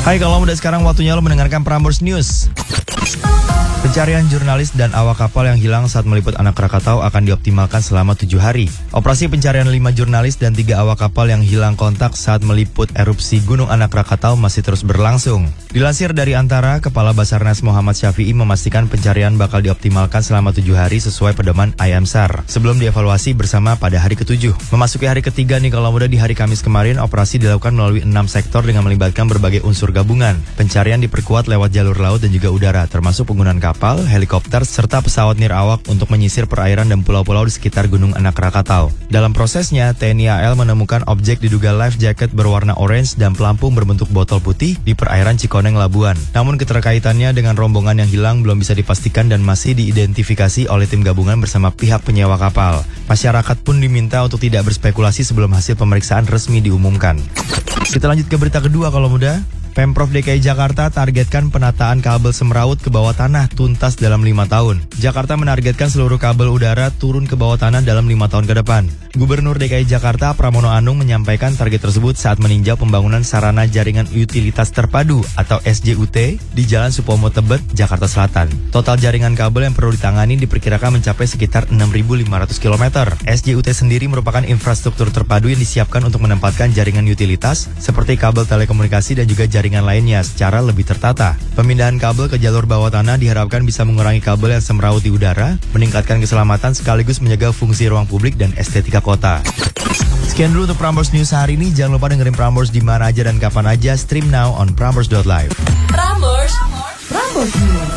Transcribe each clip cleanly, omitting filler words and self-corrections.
Hai, kalau muda sekarang waktunya lo mendengarkan Prambors News. Pencarian jurnalis dan awak kapal yang hilang saat meliput anak Krakatau akan dioptimalkan selama 7 hari. Operasi pencarian 5 jurnalis dan 3 awak kapal yang hilang kontak saat meliput erupsi Gunung Anak Krakatau masih terus berlangsung. Dilansir dari Antara, Kepala Basarnas Muhammad Syafi'i memastikan pencarian bakal dioptimalkan selama 7 hari sesuai pedoman IMSAR sebelum dievaluasi bersama pada hari ke-7. Memasuki hari ketiga nih kalau muda, di hari Kamis kemarin operasi dilakukan melalui 6 sektor dengan melibatkan berbagai unsur gabungan. Pencarian diperkuat lewat jalur laut dan juga udara, termasuk penggunaan kapal, helikopter, serta pesawat nirawak untuk menyisir perairan dan pulau-pulau di sekitar Gunung Anak Krakatau. Dalam prosesnya, TNI AL menemukan objek diduga life jacket berwarna orange dan pelampung berbentuk botol putih di perairan Cikoneng, Labuan. Namun keterkaitannya dengan rombongan yang hilang belum bisa dipastikan dan masih diidentifikasi oleh tim gabungan bersama pihak penyewa kapal. Masyarakat pun diminta untuk tidak berspekulasi sebelum hasil pemeriksaan resmi diumumkan. Kita lanjut ke berita kedua kalau muda. Pemprov DKI Jakarta targetkan penataan kabel semraut ke bawah tanah tuntas dalam 5 tahun. Jakarta menargetkan seluruh kabel udara turun ke bawah tanah dalam 5 tahun ke depan. Gubernur DKI Jakarta Pramono Anung menyampaikan target tersebut saat meninjau pembangunan sarana jaringan utilitas terpadu atau SJUT di Jalan Supomo Tebet, Jakarta Selatan. Total jaringan kabel yang perlu ditangani diperkirakan mencapai sekitar 6.500 km. SJUT sendiri merupakan infrastruktur terpadu yang disiapkan untuk menempatkan jaringan utilitas seperti kabel telekomunikasi dan juga jaringan lainnya secara lebih tertata. Pemindahan kabel ke jalur bawah tanah diharapkan bisa mengurangi kabel yang semraut di udara, meningkatkan keselamatan sekaligus menjaga fungsi ruang publik dan estetika kota. Sekian dulu untuk Prambors News hari ini. Jangan lupa dengerin Prambors di mana aja dan kapan aja. Stream now on prambors.live. Prambors News.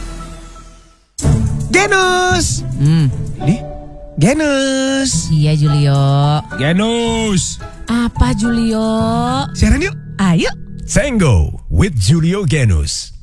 Genus. Genus. Iya Julio. Genus. Apa Julio? Siaran yuk. Ayo. Tango with Julio Genus.